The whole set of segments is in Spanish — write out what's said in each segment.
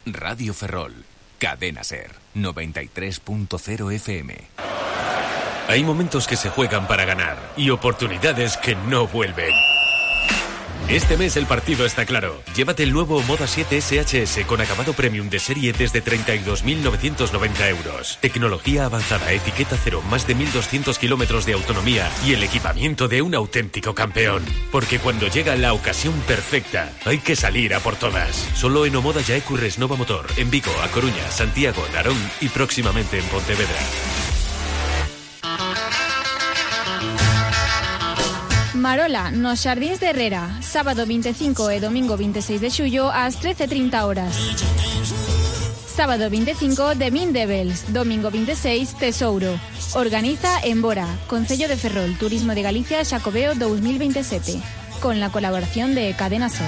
Radio Ferrol. Cadena Ser. 93.0 FM. Hay momentos que se juegan para ganar y oportunidades que no vuelven. Este mes el partido está claro. Llévate el nuevo Moda 7 SHS con acabado premium de serie desde 32.990 euros. Tecnología avanzada, etiqueta cero, más de 1.200 kilómetros de autonomía y el equipamiento de un auténtico campeón. Porque cuando llega la ocasión perfecta, hay que salir a por todas. Solo en Omoda Yaecu Resnova Motor, en Vigo, A Coruña, Santiago, Narón y próximamente en Pontevedra. Marola, nos Xardíns de Herrera, sábado 25 e domingo 26 de xullo ás 13:30 horas. Sábado 25 de Min Devils, domingo 26 Tesouro. Organiza Embora, Concello de Ferrol, Turismo de Galicia, Xacobeo 2027, con la colaboración de Cadena Ser.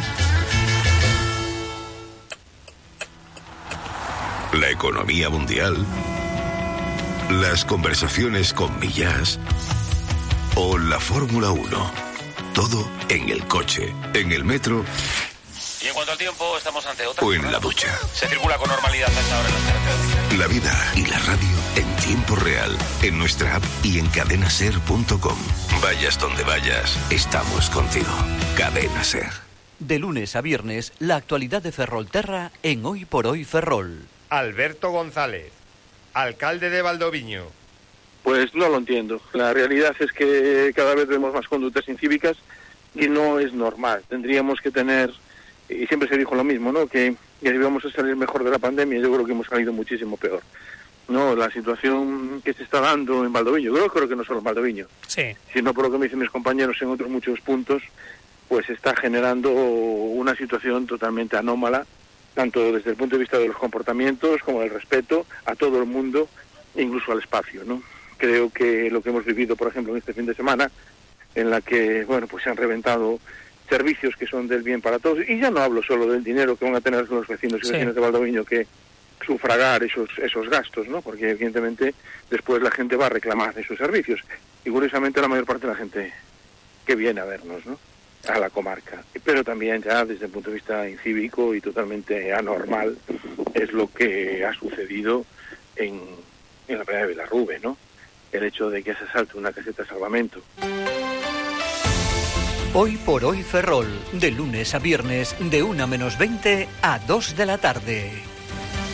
La economía mundial, las conversaciones con Millás o la Fórmula 1. Todo en el coche, en el metro. Y en cuanto al tiempo, estamos ante otra. O en la ducha. Se circula con normalidad a esta hora en las carreteras. La vida y la radio en tiempo real, en nuestra app y en cadenaser.com. Vayas donde vayas, estamos contigo. Cadena Ser. De lunes a viernes, la actualidad de Ferrolterra en Hoy por Hoy Ferrol. Alberto González, alcalde de Valdoviño. Pues no lo entiendo. La realidad es que cada vez vemos más conductas incívicas y no es normal. Tendríamos que tener, y siempre se dijo lo mismo, ¿no? Que íbamos a salir mejor de la pandemia. Yo creo que hemos salido muchísimo peor. No, la situación que se está dando en Valdoviño, creo que no solo en Valdoviño, sí, sino por lo que me dicen mis compañeros en otros muchos puntos, pues está generando una situación totalmente anómala, tanto desde el punto de vista de los comportamientos como del respeto a todo el mundo, incluso al espacio, ¿no? Creo que lo que hemos vivido, por ejemplo, en este fin de semana, en la que, bueno, pues se han reventado servicios que son del bien para todos, y ya no hablo solo del dinero que van a tener los vecinos y vecinas de Valdoviño que sufragar esos gastos, ¿no? Porque evidentemente después la gente va a reclamar esos servicios, y curiosamente la mayor parte de la gente que viene a vernos, ¿no?, a la comarca. Pero también ya desde el punto de vista incívico y totalmente anormal es lo que ha sucedido en la playa de Vilarrube, ¿no? El hecho de que se asalte una caseta de salvamento. Hoy por Hoy Ferrol, de lunes a viernes, de 1 menos 20 a 2 de la tarde.